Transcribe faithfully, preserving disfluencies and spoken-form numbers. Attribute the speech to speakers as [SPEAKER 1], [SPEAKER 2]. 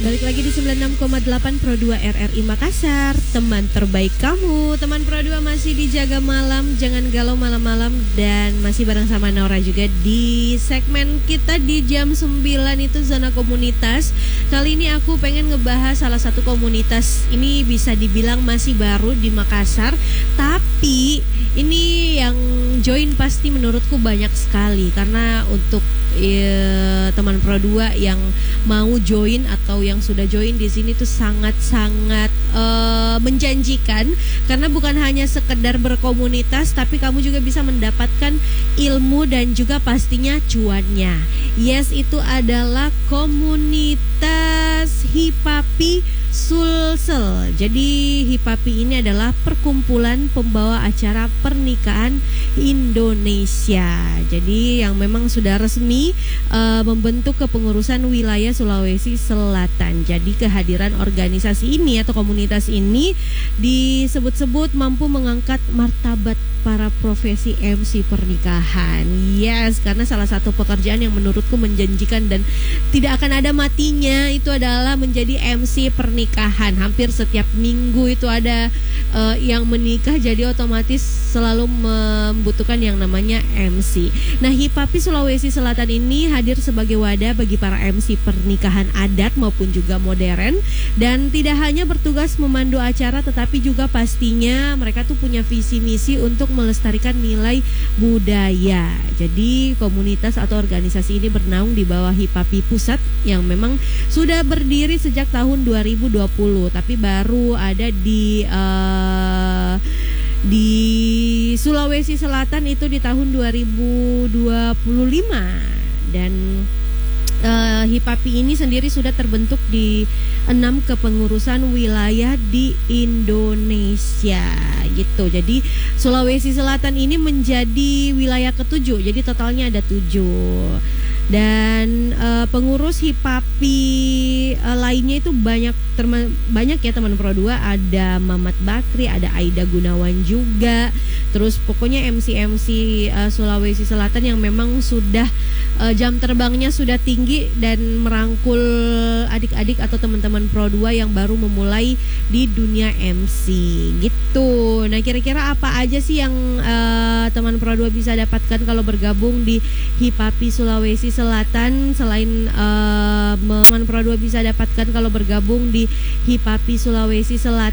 [SPEAKER 1] Balik lagi di sembilan puluh enam koma delapan Pro dua R R I Makassar. Teman terbaik kamu. Teman Pro dua masih dijaga malam, jangan galau malam-malam. Dan masih bareng sama Nora juga di segmen kita di jam sembilan itu zona komunitas. Kali ini aku pengen ngebahas salah satu komunitas. Ini bisa dibilang masih baru di Makassar, tapi ini yang join pasti menurutku banyak sekali. Karena untuk ya, teman Pro dua yang mau join atau yang sudah join di sini tuh sangat-sangat uh, menjanjikan, karena bukan hanya sekedar berkomunitas, tapi kamu juga bisa mendapatkan ilmu dan juga pastinya cuannya. Yes, itu adalah komunitas Hipapi Sulsel. Jadi Hipapi ini adalah perkumpulan pembawa acara pernikahan Indonesia. Jadi yang memang sudah resmi uh, membentuk kepengurusan wilayah Sulawesi Selatan. Jadi kehadiran organisasi ini atau komunitas ini disebut-sebut mampu mengangkat martabat para profesi M C pernikahan. Yes, karena salah satu pekerjaan yang menurutku menjanjikan dan tidak akan ada matinya itu adalah menjadi M C pernikahan. Hampir setiap minggu itu ada uh, yang menikah, jadi otomatis selalu membutuhkan yang namanya M C. Nah, Hipapi Sulawesi Selatan ini hadir sebagai wadah bagi para M C pernikahan adat maupun juga modern, dan tidak hanya bertugas memandu acara, tetapi juga pastinya mereka tuh punya visi misi untuk melestarikan nilai budaya. Jadi komunitas atau organisasi ini bernaung di bawah Hipapi Pusat yang memang sudah berdiri sejak tahun dua ribu dua puluh, tapi baru ada di uh, di Sulawesi Selatan itu di tahun dua ribu dua puluh lima. Dan Uh, Hipapi ini sendiri sudah terbentuk di enam kepengurusan wilayah di Indonesia gitu. Jadi Sulawesi Selatan ini menjadi wilayah ketujuh. Jadi totalnya ada tujuh. Dan uh, pengurus Hipapi uh, lainnya itu banyak terma- banyak ya teman Pro dua. Ada Mamat Bakri, ada Aida Gunawan juga. Terus pokoknya M C M C uh, Sulawesi Selatan yang memang sudah uh, jam terbangnya sudah tinggi dan merangkul adik-adik atau teman-teman Pro dua yang baru memulai di dunia M C gitu. Nah, kira-kira apa aja sih yang uh, teman Pro dua bisa dapatkan kalau bergabung di Hipapi Sulawesi Selatan? Selain uh, teman Pro dua bisa dapatkan kalau bergabung di Hipapi Sulawesi Selatan,